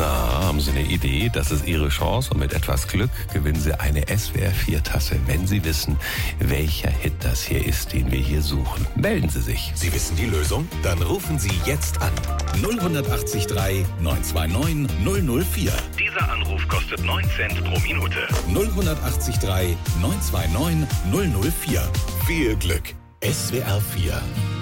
Na, haben Sie eine Idee? Das ist Ihre Chance und mit etwas Glück gewinnen Sie eine SWR4-Tasse, wenn Sie wissen, welcher Hit das hier ist, den wir hier suchen. Melden Sie sich. Sie wissen die Lösung? Dann rufen Sie jetzt an. 0183 929 004. Dieser Anruf kostet 9 Cent pro Minute. 0183 929 004. Viel Glück. SWR4